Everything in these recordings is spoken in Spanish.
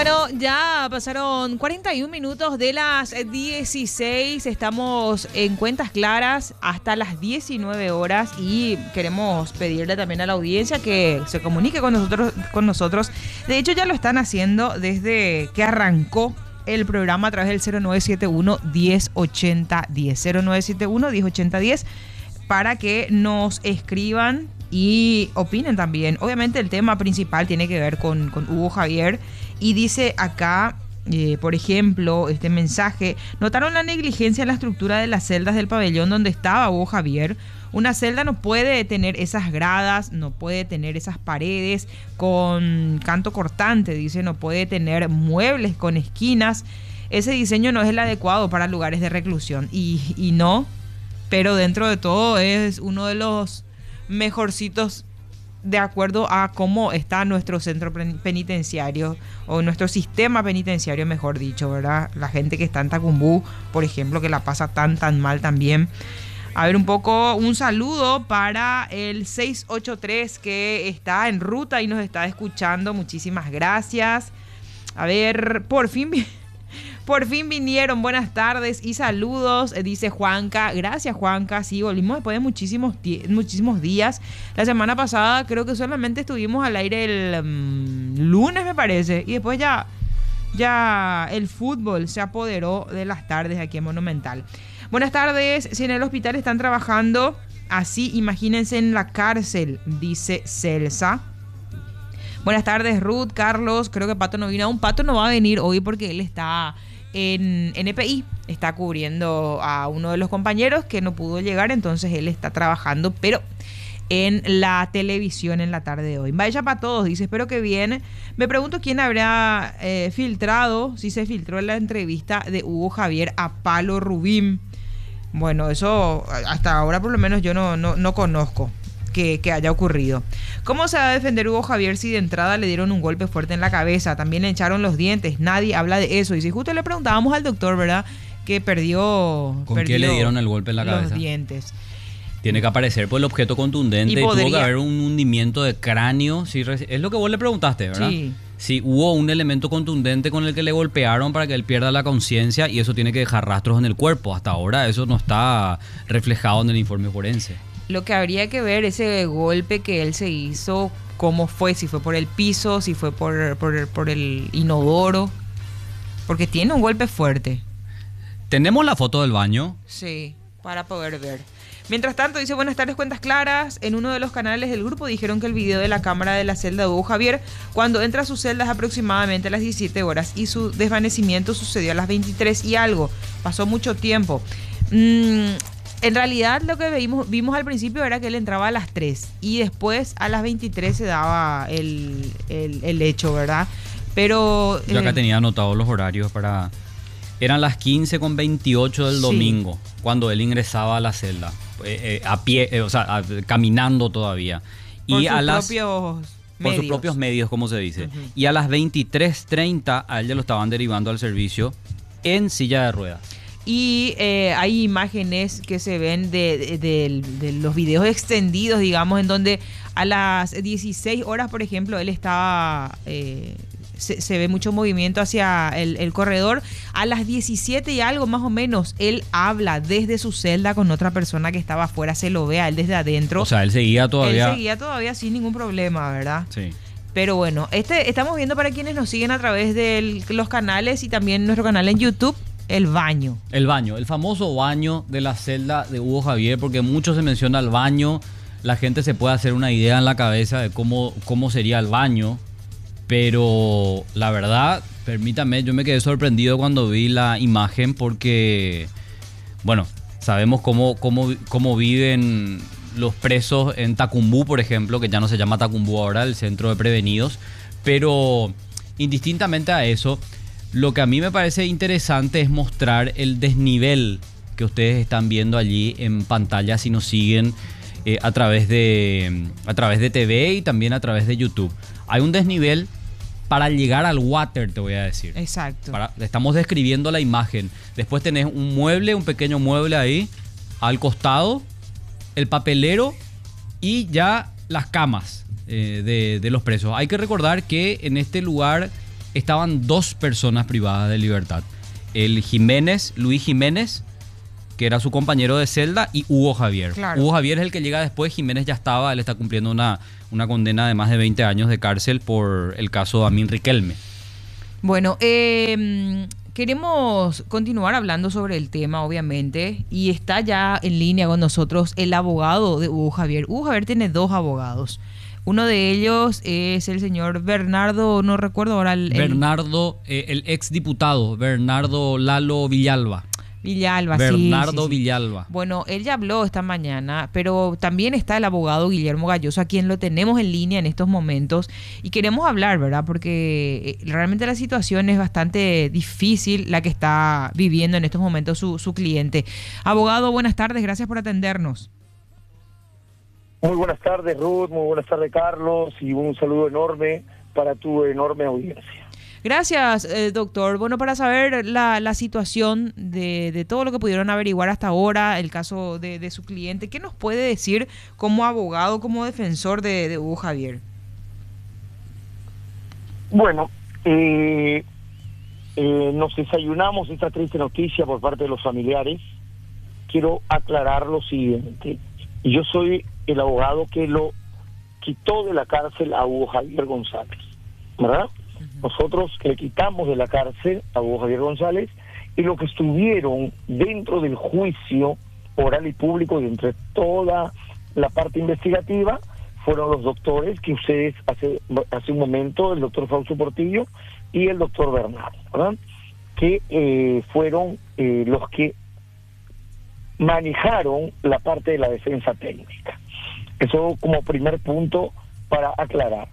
Bueno, ya pasaron 41 minutos de las 16. Estamos en Cuentas Claras hasta las 19 horas y queremos pedirle también a la audiencia que se comunique con nosotros. De hecho, ya lo están haciendo desde que arrancó el programa a través del 0971-108010. 0971-108010 para que nos escriban y opinen también. Obviamente el tema principal tiene que ver con Hugo Javier. Y dice acá, por ejemplo, este mensaje: notaron la negligencia en la estructura de las celdas del pabellón donde estaba Hugo Javier. Una celda no puede tener esas gradas, no puede tener esas paredes con canto cortante, dice, no puede tener muebles con esquinas. Ese diseño no es el adecuado para lugares de reclusión. Y no, pero dentro de todo es uno de los mejorcitos de acuerdo a cómo está nuestro centro penitenciario o nuestro sistema penitenciario, mejor dicho, ¿verdad? La gente que está en Tacumbú, por ejemplo, que la pasa tan mal también. A ver, un saludo para el 683 que está en ruta y nos está escuchando. Muchísimas gracias. A ver, por fin vinieron. Buenas tardes y saludos, dice Juanca. Gracias, Juanca. Sí, volvimos después de muchísimos días. La semana pasada creo que solamente estuvimos al aire el lunes, me parece. Y después ya el fútbol se apoderó de las tardes aquí en Monumental. Buenas tardes. Si en el hospital están trabajando así, imagínense en la cárcel, dice Celsa. Buenas tardes, Ruth, Carlos. Creo que Pato no vino aún. Pato no va a venir hoy porque él está en NPI. Está cubriendo a uno de los compañeros que no pudo llegar. Entonces él está trabajando, pero en la televisión en la tarde de hoy. Vaya para todos, dice. Espero que bien. Me pregunto quién habrá filtrado, si se filtró en la entrevista de Hugo Javier a Palo Rubín. Bueno, eso hasta ahora por lo menos yo no conozco que haya ocurrido. ¿Cómo se va a defender Hugo Javier si de entrada le dieron un golpe fuerte en la cabeza? También le echaron los dientes. Nadie habla de eso. Y si justo le preguntábamos al doctor, ¿verdad? Que perdió qué le dieron el golpe en la cabeza? Los dientes. Tiene que aparecer por el objeto contundente y tuvo que haber un hundimiento de cráneo. Sí, es lo que vos le preguntaste, ¿verdad? Sí. Sí, hubo un elemento contundente con el que le golpearon para que él pierda la conciencia y eso tiene que dejar rastros en el cuerpo. Hasta ahora eso no está reflejado en el informe forense. Lo que habría que ver, ese golpe que él se hizo, cómo fue, si fue por el piso, si fue por el inodoro, porque tiene un golpe fuerte. ¿Tenemos la foto del baño? Sí, para poder ver. Mientras tanto, dice, buenas tardes, Cuentas Claras. En uno de los canales del grupo dijeron que el video de la cámara de la celda de Hugo Javier, cuando entra a su celda es aproximadamente a las 17 horas y su desvanecimiento sucedió a las 23 y algo. Pasó mucho tiempo. En realidad lo que vimos al principio era que él entraba a las 3 y después a las 23 se daba el hecho, ¿verdad? Pero yo acá tenía anotados los horarios para... Eran las 15:28 del domingo, sí, cuando él ingresaba a la celda, a pie, caminando todavía. Por y sus propios medios, como se dice. Uh-huh. Y a las 23:30 a él ya lo estaban derivando al servicio en silla de ruedas. Y hay imágenes que se ven de los videos extendidos, digamos, en donde a las 16 horas, por ejemplo, él estaba... Se ve mucho movimiento hacia el corredor. A las 17 y algo más o menos, él habla desde su celda con otra persona que estaba afuera, se lo ve a él desde adentro. O sea, él seguía todavía sin ningún problema, ¿verdad? Sí. Pero bueno, estamos viendo para quienes nos siguen a través de los canales y también nuestro canal en YouTube, el baño. El famoso baño de la celda de Hugo Javier, porque mucho se menciona el baño. La gente se puede hacer una idea en la cabeza de cómo sería el baño. Pero la verdad, permítame, yo me quedé sorprendido cuando vi la imagen porque, bueno, sabemos cómo viven los presos en Tacumbú, por ejemplo, que ya no se llama Tacumbú ahora, el centro de prevenidos. Pero indistintamente a eso, lo que a mí me parece interesante es mostrar el desnivel que ustedes están viendo allí en pantalla si nos siguen a través de TV y también a través de YouTube. Hay un desnivel para llegar al water, te voy a decir. Exacto. Estamos describiendo la imagen. Después tenés un pequeño mueble ahí, al costado, el papelero y ya las camas de los presos. Hay que recordar que en este lugar estaban dos personas privadas de libertad. El Jiménez, Luis Jiménez, que era su compañero de celda, y Hugo Javier. Claro. Hugo Javier es el que llega después, Jiménez ya estaba, él está cumpliendo una condena de más de 20 años de cárcel por el caso Amin Riquelme. Bueno, queremos continuar hablando sobre el tema, obviamente, y está ya en línea con nosotros el abogado de Hugo Javier. Hugo Javier tiene dos abogados. Uno de ellos es el señor Bernardo, no recuerdo ahora Bernardo, el exdiputado, Bernardo Lalo Villalba. Villalba, Bernardo sí. Villalba. Bueno, él ya habló esta mañana, pero también está el abogado Guillermo Galloso, a quien lo tenemos en línea en estos momentos. Y queremos hablar, ¿verdad? Porque realmente la situación es bastante difícil la que está viviendo en estos momentos su cliente. Abogado, buenas tardes, gracias por atendernos. Muy buenas tardes, Ruth, muy buenas tardes, Carlos, y un saludo enorme para tu enorme audiencia. Gracias, doctor. Bueno, para saber la situación de todo lo que pudieron averiguar hasta ahora, el caso de su cliente, ¿qué nos puede decir como abogado, como defensor de Hugo Javier? Bueno, nos desayunamos esta triste noticia por parte de los familiares. Quiero aclarar lo siguiente. Yo soy el abogado que lo quitó de la cárcel a Hugo Javier González, ¿verdad? Nosotros le quitamos de la cárcel a Hugo Javier González, y lo que estuvieron dentro del juicio oral y público y entre toda la parte investigativa fueron los doctores que ustedes hace un momento, el doctor Fausto Portillo y el doctor Bernal, ¿verdad? Que fueron los que manejaron la parte de la defensa técnica. Eso como primer punto para aclarar.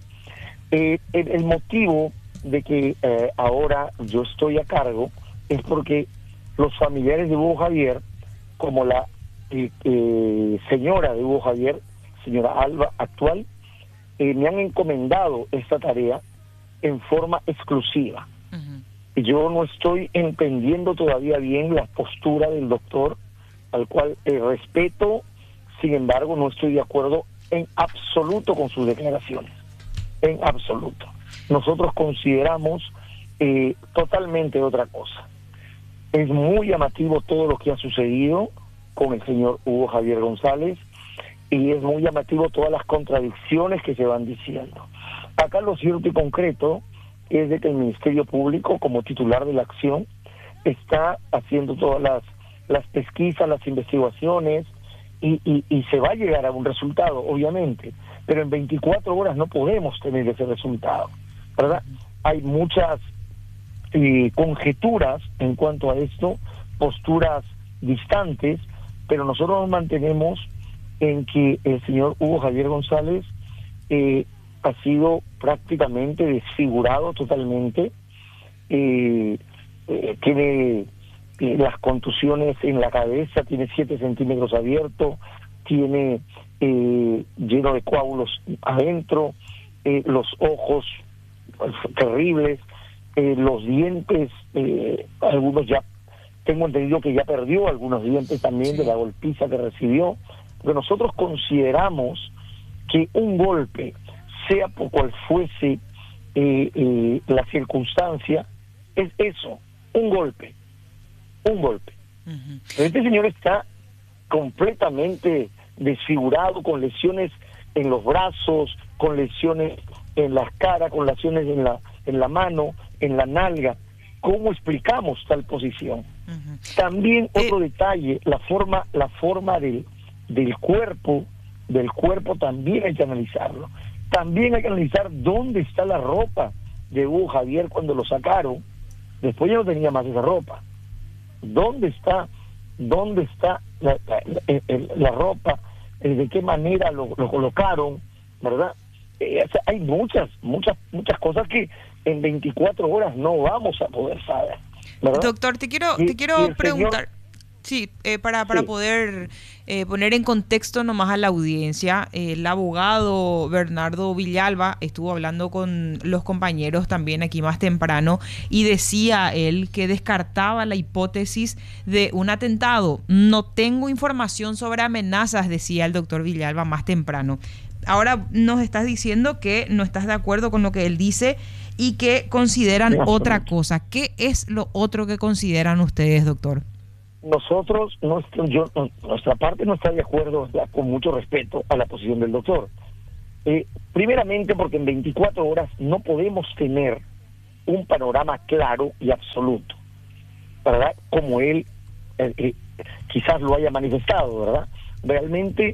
El motivo de que ahora yo estoy a cargo es porque los familiares de Hugo Javier, como la señora de Hugo Javier, señora Alba actual, me han encomendado esta tarea en forma exclusiva. Yo no estoy entendiendo todavía bien la postura del doctor, al cual respeto, sin embargo no estoy de acuerdo en absoluto con sus declaraciones, en absoluto. Nosotros consideramos totalmente otra cosa. Es muy llamativo todo lo que ha sucedido con el señor Hugo Javier González, y es muy llamativo todas las contradicciones que se van diciendo. Acá lo cierto y concreto es de que el Ministerio Público, como titular de la acción, está haciendo todas las pesquisas, las investigaciones, y se va a llegar a un resultado, obviamente, pero en 24 horas no podemos tener ese resultado, ¿verdad? Hay muchas conjeturas en cuanto a esto, posturas distantes, pero nosotros nos mantenemos en que el señor Hugo Javier González ha sido prácticamente desfigurado totalmente, tiene las contusiones en la cabeza, tiene 7 centímetros abiertos, tiene lleno de coágulos adentro, los ojos terribles, los dientes, algunos ya, tengo entendido que ya perdió algunos dientes también de la golpiza que recibió, porque nosotros consideramos que un golpe, sea por cual fuese la circunstancia, es eso, un golpe. Este señor está completamente desfigurado, con lesiones en los brazos, con lesiones en las caras, con lesiones en la mano, en la nalga. ¿Cómo explicamos tal posición? También otro detalle, la forma del cuerpo también hay que analizarlo. También hay que analizar dónde está la ropa de Hugo Javier cuando lo sacaron. Después ya no tenía más esa ropa. ¿Dónde está la ropa? ¿De qué manera lo colocaron? ¿Verdad? Hay muchas cosas que en 24 horas no vamos a poder saber, ¿verdad? Doctor, te quiero preguntar. Señor, sí, para poder poner en contexto nomás a la audiencia, el abogado Bernardo Villalba estuvo hablando con los compañeros también aquí más temprano, y decía él que descartaba la hipótesis de un atentado. No tengo información sobre amenazas, decía el doctor Villalba más temprano. Ahora nos estás diciendo que no estás de acuerdo con lo que él dice y que consideran Sí, otra absolutamente. cosa. ¿Qué es lo otro que consideran ustedes, doctor? Nosotros, nuestra parte no está de acuerdo, ¿verdad?, con mucho respeto a la posición del doctor. Primeramente porque en 24 horas no podemos tener un panorama claro y absoluto, ¿verdad? Como él quizás lo haya manifestado, ¿verdad? Realmente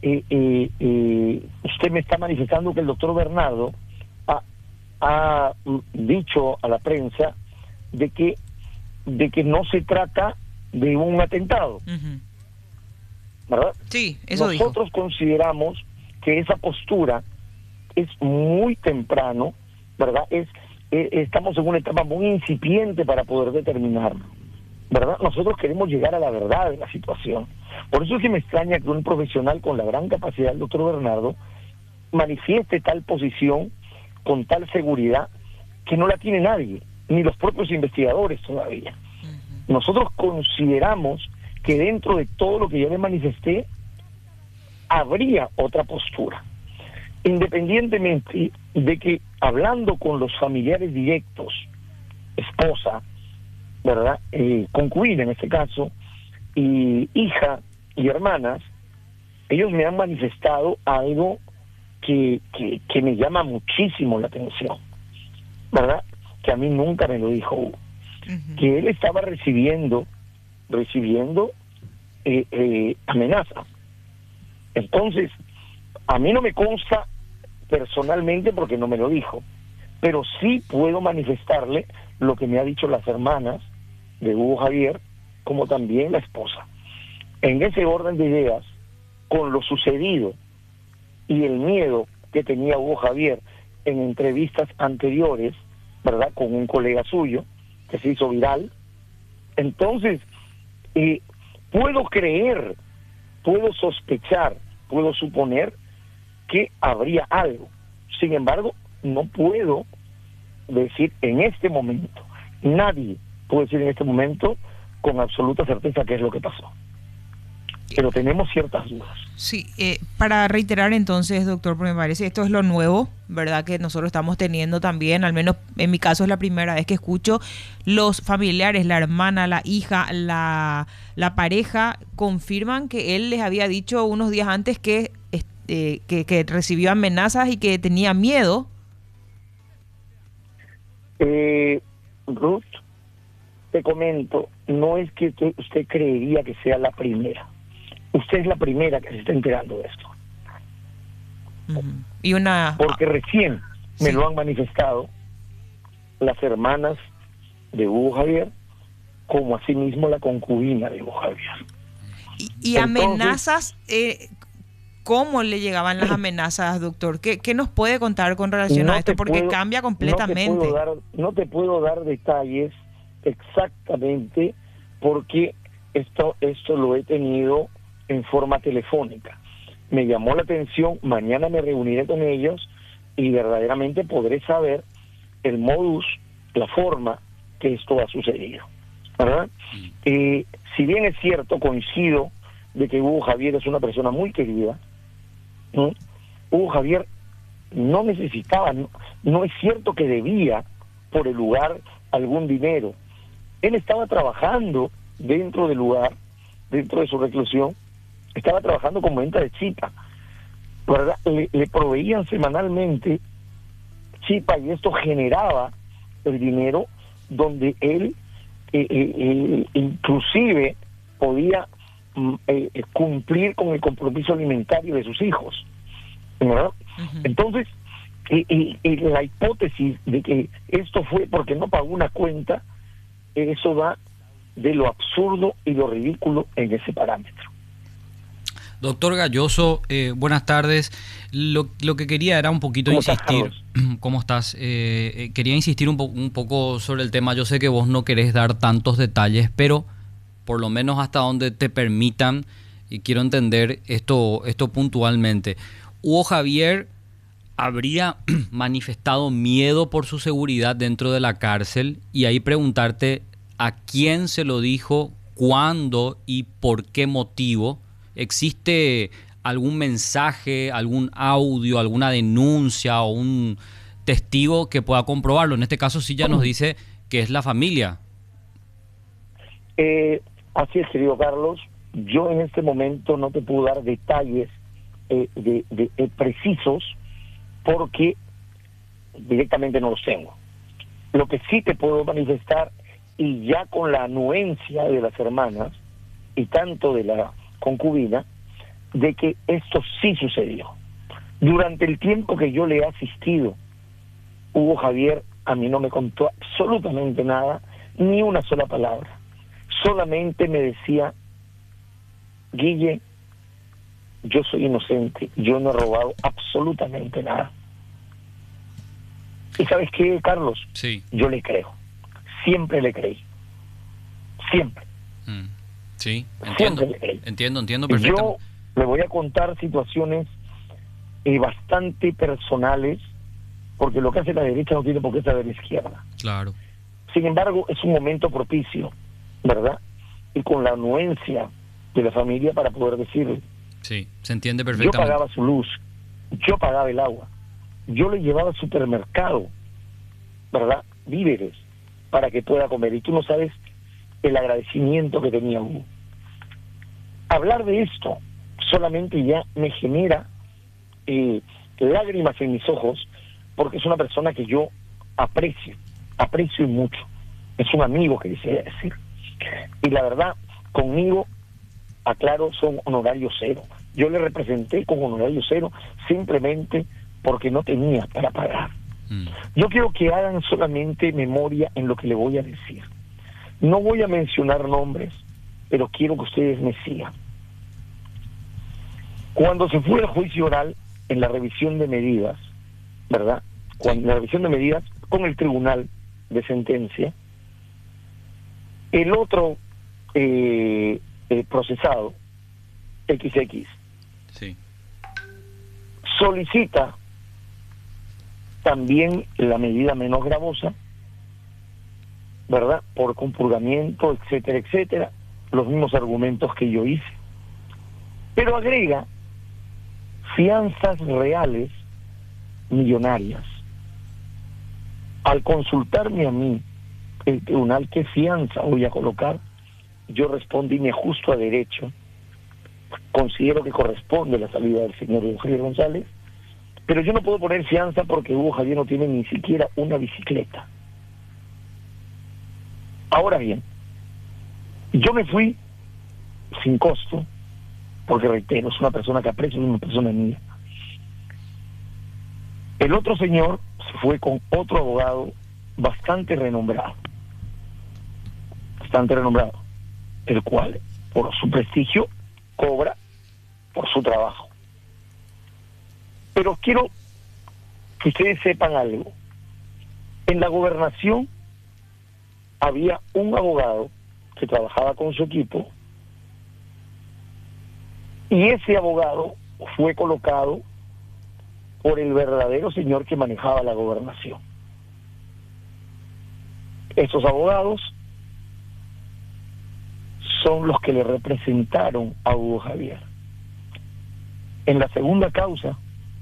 usted me está manifestando que el doctor Bernardo ha dicho a la prensa de que no se trata de un atentado, Ujú. ¿verdad? Sí, eso dijo. Nosotros consideramos que esa postura es muy temprano, ¿verdad? Estamos en una etapa muy incipiente para poder determinarlo, ¿verdad? Nosotros queremos llegar a la verdad de la situación. Por eso es que me extraña que un profesional con la gran capacidad del doctor Bernardo manifieste tal posición con tal seguridad que no la tiene nadie, ni los propios investigadores todavía. Nosotros consideramos que dentro de todo lo que yo le manifesté, habría otra postura. Independientemente de que hablando con los familiares directos, esposa, ¿verdad?, concubina en este caso, y hija y hermanas, ellos me han manifestado algo que me llama muchísimo la atención, ¿verdad?, que a mí nunca me lo dijo Hugo, que él estaba recibiendo amenazas. Entonces, a mí no me consta personalmente porque no me lo dijo, pero sí puedo manifestarle lo que me ha dicho las hermanas de Hugo Javier, como también la esposa. En ese orden de ideas, con lo sucedido y el miedo que tenía Hugo Javier en entrevistas anteriores, ¿verdad?, con un colega suyo que se hizo viral, entonces puedo creer, puedo sospechar, puedo suponer que habría algo. Sin embargo, no puedo decir en este momento, nadie puede decir en este momento con absoluta certeza qué es lo que pasó. Pero tenemos ciertas dudas. Sí, para reiterar entonces, doctor, porque me parece esto es lo nuevo, ¿verdad? Que nosotros estamos teniendo también, al menos en mi caso es la primera vez que escucho, los familiares, la hermana, la hija, la pareja, confirman que él les había dicho unos días antes que recibió amenazas y que tenía miedo. Ruth, te comento, no es que usted creería que sea la primera. Usted es la primera que se está enterando de esto. Y porque recién me lo han manifestado las hermanas de Hugo Javier, como asimismo la concubina de Hugo Javier. Y entonces, amenazas, ¿cómo le llegaban las amenazas, doctor? ¿Qué nos puede contar con relación a esto? Porque cambia completamente. No te puedo dar detalles exactamente, porque esto lo he tenido en forma telefónica. Me llamó la atención, mañana me reuniré con ellos y verdaderamente podré saber el modus, la forma que esto ha sucedido, ¿verdad? Si bien es cierto, coincido de que Hugo Javier es una persona muy querida, ¿no? Hugo Javier no necesitaba, no es cierto que debía por el lugar algún dinero. Él estaba trabajando dentro del lugar, dentro de su reclusión, estaba trabajando como venta de chipa, ¿verdad? Le proveían semanalmente chipa y esto generaba el dinero donde él inclusive podía cumplir con el compromiso alimentario de sus hijos, ¿verdad? Entonces, la hipótesis de que esto fue porque no pagó una cuenta, eso va de lo absurdo y lo ridículo en ese parámetro. Doctor Gayoso, buenas tardes. Lo que quería era un poquito insistir. ¿Cómo estás? Quería insistir un poco sobre el tema. Yo sé que vos no querés dar tantos detalles, pero por lo menos hasta donde te permitan, y quiero entender esto puntualmente. ¿Hugo Javier habría manifestado miedo por su seguridad dentro de la cárcel? Y ahí preguntarte a quién se lo dijo, cuándo y por qué motivo. ¿Existe algún mensaje, algún audio, alguna denuncia o un testigo que pueda comprobarlo. En este caso sí ya nos dice que es la familia. Así es, querido Carlos. Yo en este momento no te puedo dar detalles precisos porque directamente no los tengo. Lo que sí te puedo manifestar, y ya con la anuencia de las hermanas y tanto de la concubina, de que esto sí sucedió. Durante el tiempo que yo le he asistido, Hugo Javier a mí no me contó absolutamente nada, ni una sola palabra. Solamente me decía: Guille, yo soy inocente, yo no he robado absolutamente nada. ¿Y sabes qué, Carlos? Sí. Yo le creo. Siempre le creí. Siempre. Sí, entiendo. Siempre le creí. Entiendo perfectamente. Yo le voy a contar situaciones bastante personales, porque lo que hace la derecha no tiene por qué saber la izquierda. Claro. Sin embargo, es un momento propicio, ¿verdad? Y con la anuencia de la familia para poder decirle. Sí, se entiende Yo perfectamente. pagaba su luz, yo pagaba el agua, yo le llevaba al supermercado, ¿verdad? Víveres, para que pueda comer. Y tú no sabes el agradecimiento que tenía Hugo. Hablar de esto solamente ya me genera lágrimas en mis ojos, porque es una persona que yo aprecio mucho. Es un amigo, que quisiera decir. Y la verdad, conmigo, aclaro, son honorarios cero. Yo le representé con honorario cero simplemente porque no tenía para pagar. Yo quiero que hagan solamente memoria en lo que le voy a decir. No voy a mencionar nombres, pero quiero que ustedes me sigan. Cuando se fue al juicio oral en la revisión de medidas, ¿verdad? Cuando la revisión de medidas con el tribunal de sentencia, el otro procesado, XX, Sí. solicita también la medida menos gravosa, ¿verdad? Por compurgamiento, etcétera, etcétera, los mismos argumentos que yo hice. Pero agrega fianzas reales millonarias. Al consultarme a mí, el tribunal, qué fianza voy a colocar, yo respondí: me ajusto a derecho, considero que corresponde la salida del señor Hugo Javier González, pero yo no puedo poner fianza porque Hugo Javier no tiene ni siquiera una bicicleta. Ahora bien, yo me fui sin costo, porque reitero, es una persona que aprecio, es una persona mía. El otro señor se fue con otro abogado bastante renombrado, el cual, por su prestigio, cobra por su trabajo. Pero quiero que ustedes sepan algo. En la gobernación había un abogado que trabajaba con su equipo, y ese abogado fue colocado por el verdadero señor que manejaba la gobernación. Esos abogados son los que le representaron a Hugo Javier. En la segunda causa,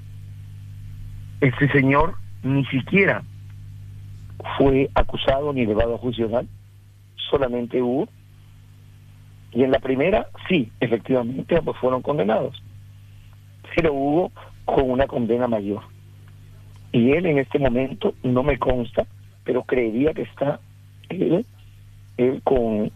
ese señor ni siquiera fue acusado ni llevado a juicio oral, solamente Hugo. Y en la primera, sí, efectivamente, ambos fueron condenados, pero Hugo con una condena mayor. Y él en este momento, no me consta, pero creería que está él con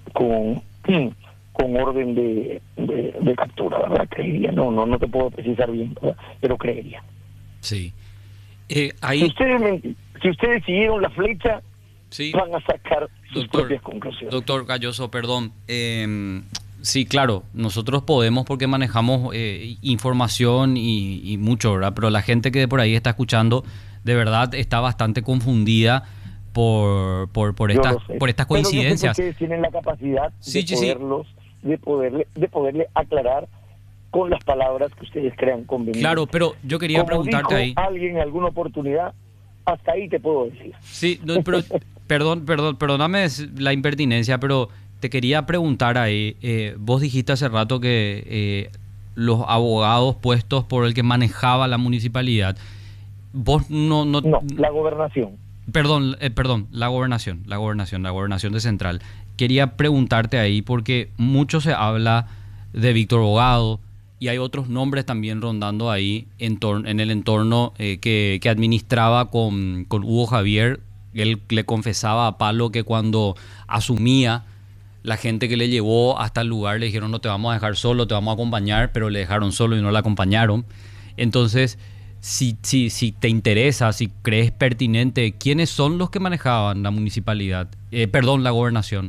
orden de captura, ¿verdad? Creería, no te puedo precisar bien, ¿verdad? Pero creería. Sí. Si ustedes siguieron la flecha, sí, van a sacar sus propias conclusiones. Doctor Galloso, perdón. Sí, claro, nosotros podemos porque manejamos información y mucho, ¿verdad? Pero la gente que por ahí está escuchando, de verdad está bastante confundida por estas coincidencias. Pero yo sé que ustedes tienen la capacidad Sí, de poderle aclarar con las palabras que ustedes crean convenientes. Claro, pero yo quería preguntarte ahí. Alguien en alguna oportunidad, hasta ahí te puedo decir. Sí, no, pero perdóname la impertinencia, pero te quería preguntar ahí. Vos dijiste hace rato que los abogados puestos por el que manejaba la municipalidad, vos no... No, la gobernación. Perdón, la gobernación de Central. Quería preguntarte ahí porque mucho se habla de Víctor Bogado y hay otros nombres también rondando ahí en el entorno que administraba con Hugo Javier. Él le confesaba a Palo que cuando asumía, la gente que le llevó hasta el lugar le dijeron no te vamos a dejar solo, te vamos a acompañar, pero le dejaron solo y no le acompañaron. Entonces, si te interesa, si crees pertinente, ¿quiénes son los que manejaban la municipalidad? La gobernación.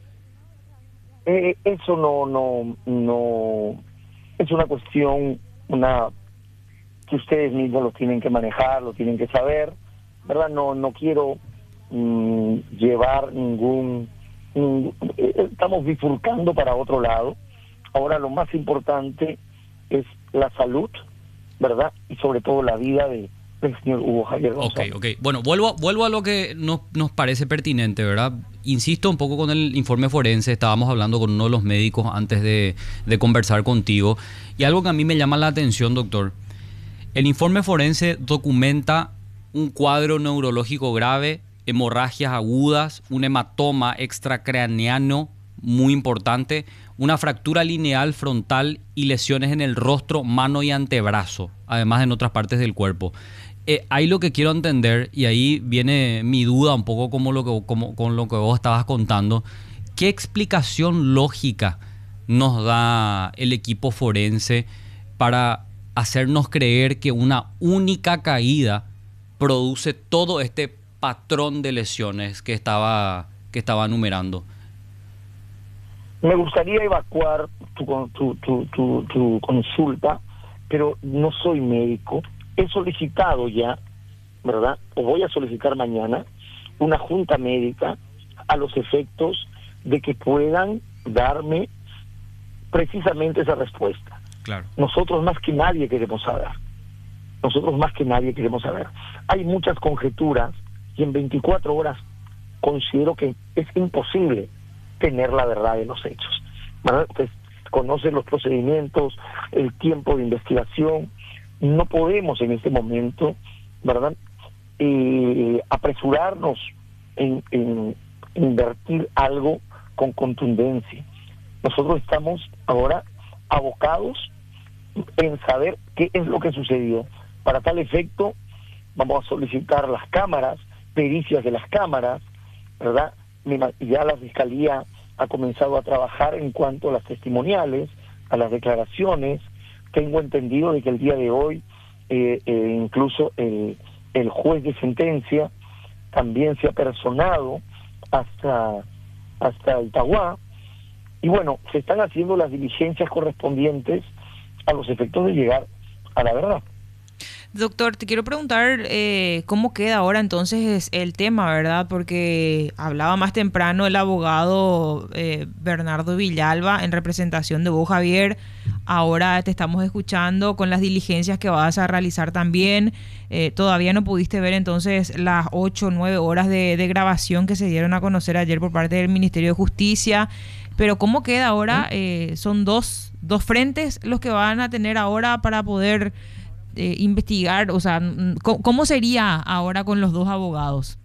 Eso no es una cuestión que ustedes mismos lo tienen que manejar, lo tienen que saber, ¿verdad? No quiero llevar estamos bifurcando para otro lado. Ahora lo más importante es la salud, ¿verdad? Y sobre todo la vida del señor Hugo Javier González. Ok. Bueno, vuelvo a lo que nos parece pertinente, ¿verdad? Insisto un poco con el informe forense. Estábamos hablando con uno de los médicos antes de conversar contigo. Y algo que a mí me llama la atención, doctor. El informe forense documenta un cuadro neurológico grave, hemorragias agudas, un hematoma extracraneano muy importante, una fractura lineal frontal y lesiones en el rostro, mano y antebrazo, además en otras partes del cuerpo. Ahí lo que quiero entender, y ahí viene mi duda un poco con lo que vos estabas contando, ¿qué explicación lógica nos da el equipo forense para hacernos creer que una única caída produce todo este patrón de lesiones que estaba enumerando? Me gustaría evacuar tu consulta, pero no soy médico. He solicitado ya, ¿verdad? O voy a solicitar mañana una junta médica a los efectos de que puedan darme precisamente esa respuesta. Claro. Nosotros más que nadie queremos saber. Hay muchas conjeturas y en 24 horas considero que es imposible tener la verdad de los hechos, ¿verdad? Pues conoce los procedimientos, el tiempo de investigación. No podemos en este momento, ¿verdad?, apresurarnos en invertir algo con contundencia. Nosotros estamos ahora abocados en saber qué es lo que sucedió. Para tal efecto, vamos a solicitar las cámaras, pericias de las cámaras, ¿verdad? Ya la Fiscalía ha comenzado a trabajar en cuanto a las testimoniales, a las declaraciones. Tengo entendido de que el día de hoy incluso el juez de sentencia también se ha personado hasta Itagua. Y bueno, se están haciendo las diligencias correspondientes a los efectos de llegar a la verdad. Doctor, te quiero preguntar cómo queda ahora entonces el tema, ¿verdad? Porque hablaba más temprano el abogado Bernardo Villalba en representación de Hugo Javier. Ahora te estamos escuchando con las diligencias que vas a realizar también. Todavía no pudiste ver entonces las 8 o 9 horas de grabación que se dieron a conocer ayer por parte del Ministerio de Justicia. Pero ¿cómo queda ahora? Son dos frentes los que van a tener ahora para poder investigar, o sea, ¿cómo sería ahora con los dos abogados?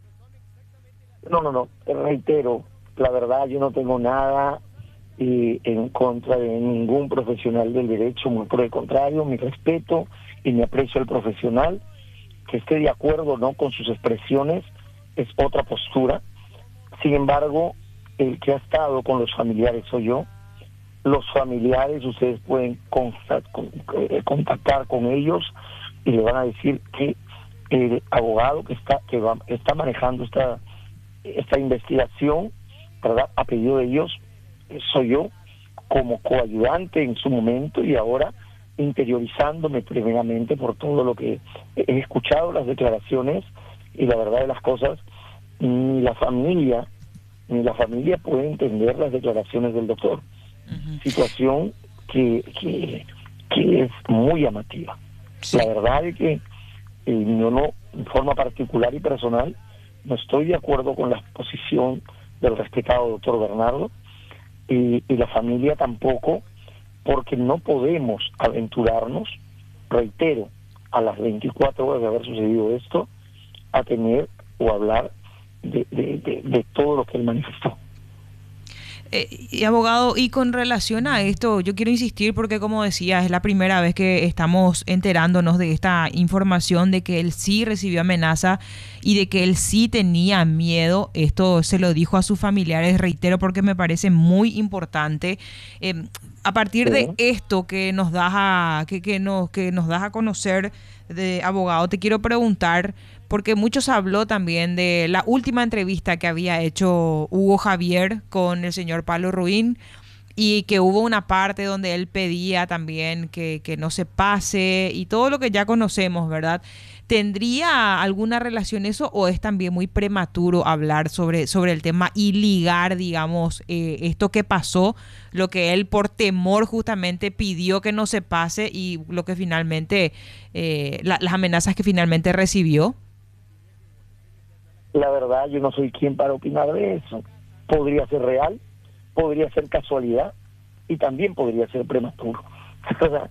No, reitero, la verdad yo no tengo nada en contra de ningún profesional del derecho, muy por el contrario, mi respeto y mi aprecio al profesional. Que esté de acuerdo o no con sus expresiones es otra postura. Sin embargo, el que ha estado con los familiares soy yo. Los familiares, ustedes pueden contactar con ellos y le van a decir que el abogado que está manejando esta investigación, ¿verdad?, a pedido de ellos, soy yo como coayudante en su momento y ahora interiorizándome previamente por todo lo que he escuchado, las declaraciones y la verdad de las cosas. Ni la familia puede entender las declaraciones del doctor. Situación que es muy llamativa. Sí. La verdad es que yo no, en forma particular y personal, no estoy de acuerdo con la posición del respetado doctor Bernardo y la familia tampoco, porque no podemos aventurarnos, reitero, a las 24 horas de haber sucedido esto, a tener o hablar de todo lo que él manifestó. Y abogado, y con relación a esto, yo quiero insistir porque como decía, es la primera vez que estamos enterándonos de esta información de que él sí recibió amenaza y de que él sí tenía miedo. Esto se lo dijo a sus familiares, reitero, porque me parece muy importante. A partir de esto que nos das que nos das a conocer, de abogado, te quiero preguntar, porque muchos habló también de la última entrevista que había hecho Hugo Javier con el señor Pablo Ruín y que hubo una parte donde él pedía también que no se pase y todo lo que ya conocemos, ¿verdad? ¿Tendría alguna relación eso o es también muy prematuro hablar sobre el tema y ligar, digamos, esto que pasó, lo que él por temor justamente pidió que no se pase y lo que finalmente, las amenazas que finalmente recibió? La verdad, yo no soy quien para opinar de eso. Podría ser real, podría ser casualidad y también podría ser prematuro. O sea,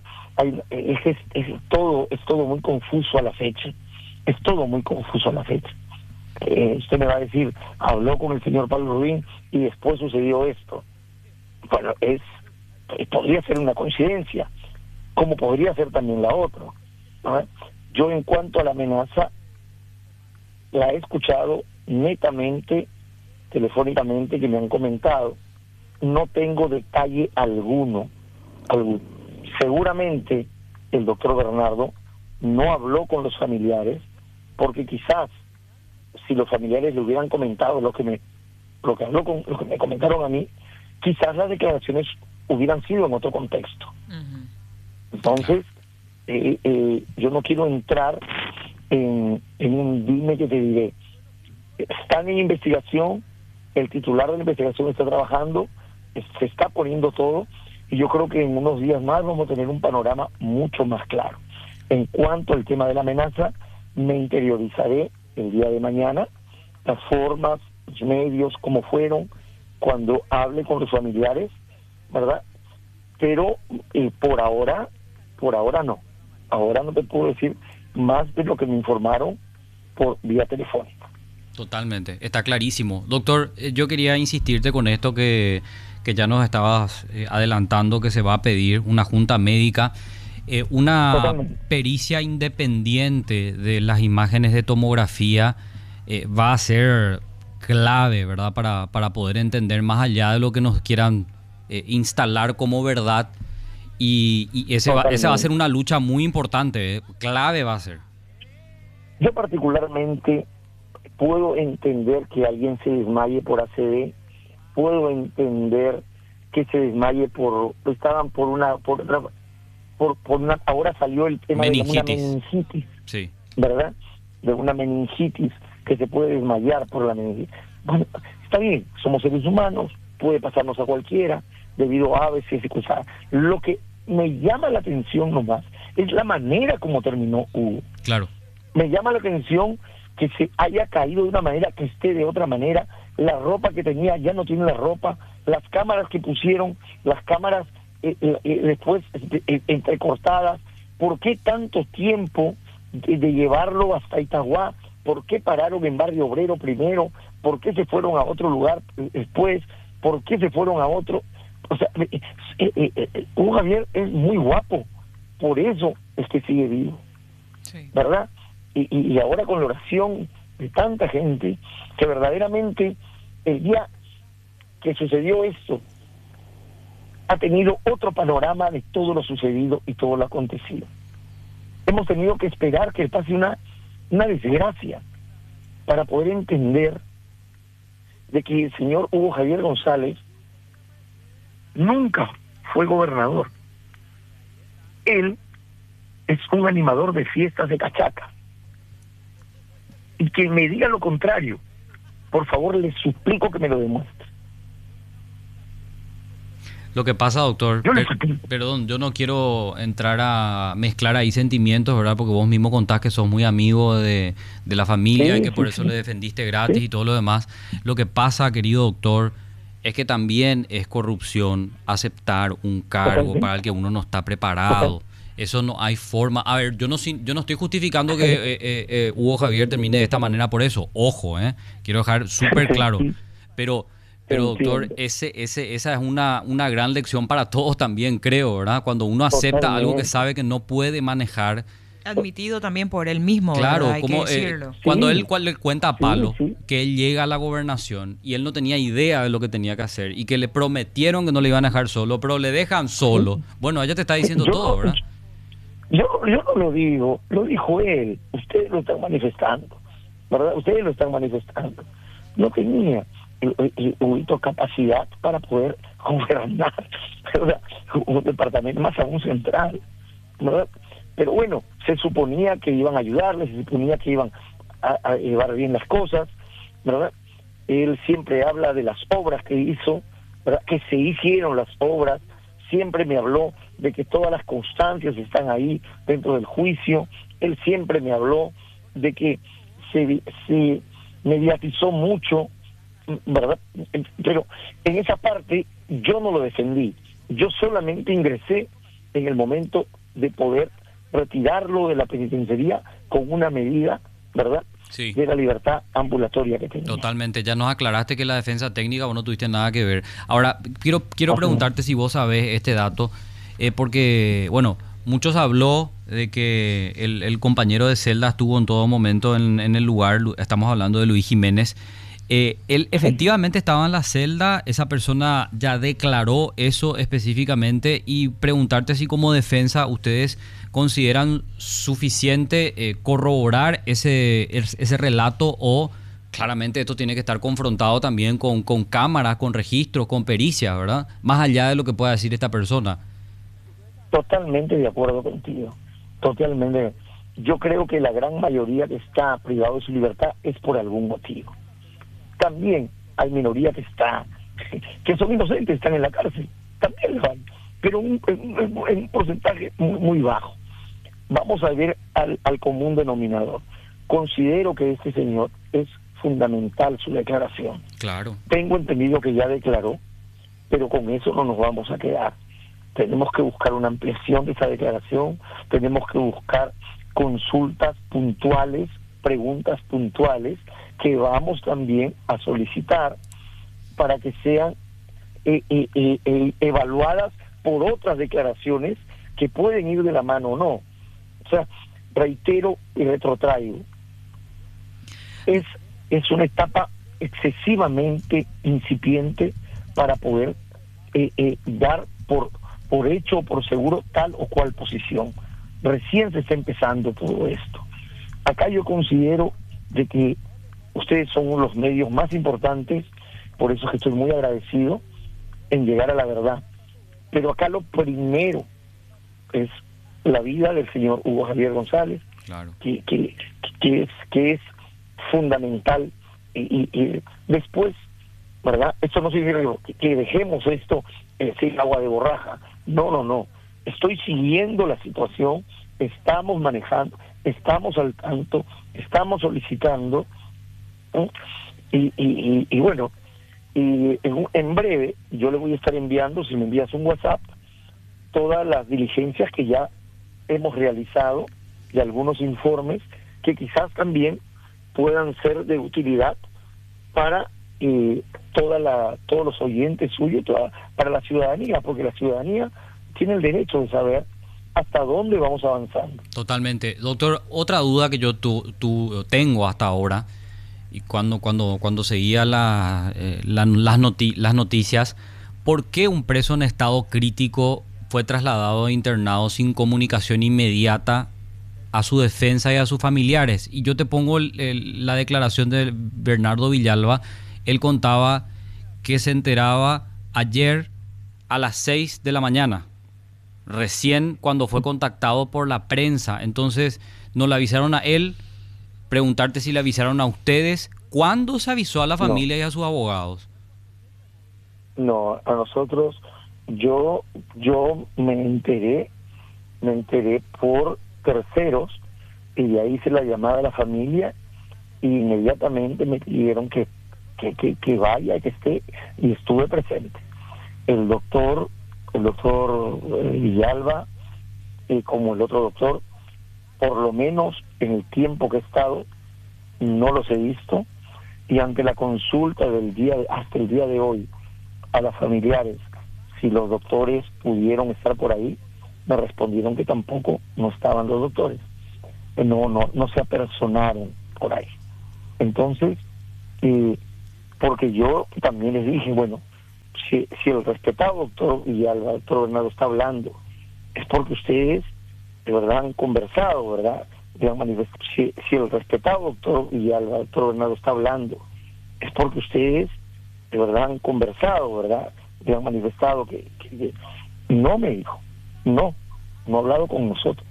es todo muy confuso a la fecha. Es todo muy confuso a la fecha. Usted me va a decir, habló con el señor Pablo Rubín y después sucedió esto. Bueno, podría ser una coincidencia, como podría ser también la otra, ¿no? Yo en cuanto a la amenaza, la he escuchado netamente, telefónicamente, que me han comentado. No tengo detalle alguno. Seguramente el doctor Bernardo no habló con los familiares, porque quizás si los familiares le hubieran comentado lo que me comentaron a mí, quizás las declaraciones hubieran sido en otro contexto. Entonces, yo no quiero entrar en un dime que te diré. Están en investigación, el titular de la investigación está trabajando, se está poniendo todo, y yo creo que en unos días más vamos a tener un panorama mucho más claro. En cuanto al tema de la amenaza, me interiorizaré el día de mañana, las formas, los medios, cómo fueron, cuando hable con los familiares, ¿verdad? Pero por ahora no. Ahora no te puedo decir más de lo que me informaron por vía telefónica. Totalmente, está clarísimo. Doctor, yo quería insistirte con esto que ya nos estabas adelantando, que se va a pedir una junta médica, una Totalmente. pericia independiente de las imágenes de tomografía va a ser clave, ¿verdad? Para poder entender más allá de lo que nos quieran instalar como verdad. Y esa va a ser una lucha muy importante, clave va a ser. Yo particularmente puedo entender que alguien se desmaye por ACV, puedo entender que se desmaye ahora salió el tema de una meningitis, sí, ¿verdad? De una meningitis que se puede desmayar por la meningitis. Bueno, está bien, somos seres humanos, puede pasarnos a cualquiera, debido a veces cosas. Lo que me llama la atención nomás es la manera como terminó Hugo. Claro. Me llama la atención que se haya caído de una manera, que esté de otra manera, la ropa que tenía ya no tiene la ropa, las cámaras que pusieron, las cámaras después entrecortadas. ¿Por qué tanto tiempo de llevarlo hasta Itagua? ¿Por qué pararon en Barrio Obrero primero? ¿Por qué se fueron a otro lugar después? ¿Por qué se fueron a otro? O sea, Hugo Javier es muy guapo, por eso es que sigue vivo, sí, ¿verdad? Y ahora con la oración de tanta gente, que verdaderamente el día que sucedió esto ha tenido otro panorama de todo lo sucedido y todo lo acontecido. Hemos tenido que esperar que pase una desgracia para poder entender de que el señor Hugo Javier González nunca fue gobernador. Él es un animador de fiestas de cachaca. Y quien me diga lo contrario, por favor, le suplico que me lo demuestre. Lo que pasa, doctor, perdón, yo no quiero entrar a mezclar ahí sentimientos, ¿verdad? Porque vos mismo contás que sos muy amigo de la familia, sí, y que por eso le defendiste gratis, sí, y todo lo demás. Lo que pasa, querido doctor, es que también es corrupción aceptar un cargo para el que uno no está preparado. Eso no hay forma. A ver, yo no estoy justificando que Hugo Javier termine de esta manera por eso. Ojo, quiero dejar súper claro. Pero doctor, esa es una gran lección para todos también, creo, ¿verdad? Cuando uno acepta algo que sabe que no puede manejar. Admitido también por él mismo, claro, ¿verdad? Hay como que decirlo. cuando él le cuenta a Palo que él llega a la gobernación y él no tenía idea de lo que tenía que hacer y que le prometieron que no le iban a dejar solo, pero le dejan solo. Bueno, ella te está diciendo todo, ¿verdad? Yo no lo digo, lo dijo él. Ustedes lo están manifestando, ¿verdad? Ustedes lo están manifestando. No tenía capacidad para poder gobernar, ¿verdad? Un departamento más aún central, ¿verdad? Pero bueno, se suponía que iban a ayudarles, se suponía que iban a llevar bien las cosas, ¿verdad? Él siempre habla de las obras que hizo, ¿verdad? Que se hicieron las obras, siempre me habló de que todas las constancias están ahí dentro del juicio, él siempre me habló de que se mediatizó mucho, ¿verdad? Pero en esa parte yo no lo defendí, yo solamente ingresé en el momento de poder retirarlo de la penitenciaría con una medida, ¿verdad? Sí. De la libertad ambulatoria que tenía. Totalmente, ya nos aclaraste que la defensa técnica vos no tuviste nada que ver. Ahora, quiero preguntarte si vos sabés este dato, porque, bueno, muchos habló de que el compañero de celda estuvo en todo momento en el lugar, estamos hablando de Luis Jiménez. Él efectivamente estaba en la celda, esa persona ya declaró eso específicamente, y preguntarte si como defensa ustedes consideran suficiente corroborar ese relato, o claramente esto tiene que estar confrontado también con cámaras, con registros, con pericias, ¿verdad? Más allá de lo que pueda decir esta persona. Totalmente de acuerdo contigo, totalmente. Yo creo que la gran mayoría que está privado de su libertad es por algún motivo. También hay minoría que son inocentes, están en la cárcel, también lo hay, pero en un porcentaje muy bajo. Vamos a ver al común denominador. Considero que este señor es fundamental su declaración. Claro. Tengo entendido que ya declaró, pero con eso no nos vamos a quedar. Tenemos que buscar una ampliación de esa declaración, tenemos que buscar consultas puntuales, preguntas puntuales, que vamos también a solicitar para que sean evaluadas por otras declaraciones que pueden ir de la mano o no. O sea, reitero y retrotraigo, es una etapa excesivamente incipiente para poder dar por hecho o por seguro tal o cual posición. Recién se está empezando todo esto. Acá yo considero de que ustedes son los medios más importantes, por eso es que estoy muy agradecido en llegar a la verdad. Pero acá lo primero es la vida del señor Hugo Javier González, claro, que es fundamental, y después, ¿verdad? Esto no significa que dejemos esto sin agua de borraja. No. Estoy siguiendo la situación, estamos manejando, estamos al tanto, estamos solicitando, ¿eh? Y bueno, y en breve yo le voy a estar enviando, si me envías un WhatsApp, todas las diligencias que ya hemos realizado y algunos informes que quizás también puedan ser de utilidad para todos los oyentes suyos, para la ciudadanía, porque la ciudadanía tiene el derecho de saber hasta dónde vamos avanzando. Totalmente. Doctor, otra duda que yo tengo hasta ahora, y cuando seguía las noticias, ¿por qué un preso en estado crítico fue trasladado e internado sin comunicación inmediata a su defensa y a sus familiares? Y yo te pongo la declaración de Bernardo Villalba. Él contaba que se enteraba ayer a las 6 de la mañana, recién cuando fue contactado por la prensa. Entonces, no le avisaron a él. Preguntarte si le avisaron a ustedes. ¿Cuándo se avisó a la familia y a sus abogados? No, a nosotros, yo me enteré por terceros, y de ahí hice la llamada a la familia y inmediatamente me pidieron que vaya, que esté, y estuve presente. El doctor Villalba como el otro doctor, por lo menos en el tiempo que he estado, no los he visto, y ante la consulta hasta el día de hoy a las familiares, si los doctores pudieron estar por ahí, me respondieron que tampoco no estaban los doctores, no se apersonaron por ahí. Entonces, porque yo también les dije, bueno, si el respetado doctor Villalba, doctor Bernardo, está hablando, es porque ustedes de verdad han conversado, ¿verdad? Si el respetado doctor Villalba, doctor Bernardo, está hablando, es porque ustedes de verdad han conversado, ¿verdad? Le han manifestado que no, me dijo, no ha hablado con nosotros.